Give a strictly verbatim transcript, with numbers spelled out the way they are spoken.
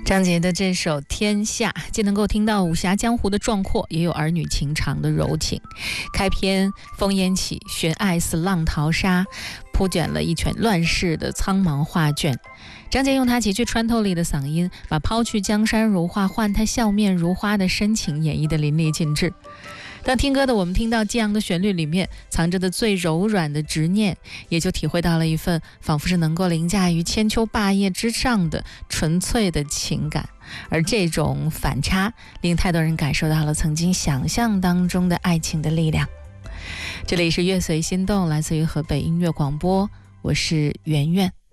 张杰的这首《天下》既能够听到武侠江湖的壮阔，也有儿女情长的柔情。开篇烽烟起，悬爱似浪淘沙，铺卷了一卷乱世的苍茫画卷。张杰用他极具穿透力的嗓音，把抛去江山如画，换他笑面如花的深情演绎得淋漓尽致。当听歌的我们听到激昂的旋律里面藏着的最柔软的执念，也就体会到了一份仿佛是能够凌驾于千秋霸业之上的纯粹的情感。而这种反差令太多人感受到了曾经想象当中的爱情的力量。这里是乐随心动，来自于河北音乐广播，我是圆圆。